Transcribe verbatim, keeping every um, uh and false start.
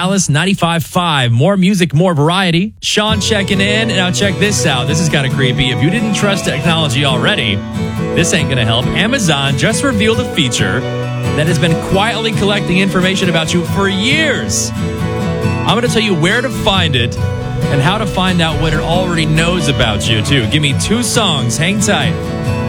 Alice ninety-five point five. More music, more variety. Sean checking in. Now check this out. This is kind of creepy. If you didn't trust technology already, this ain't going to help. Amazon just revealed a feature that has been quietly collecting information about you for years. I'm going to tell you where to find it and how to find out what it already knows about you, too. Give me two songs. Hang tight.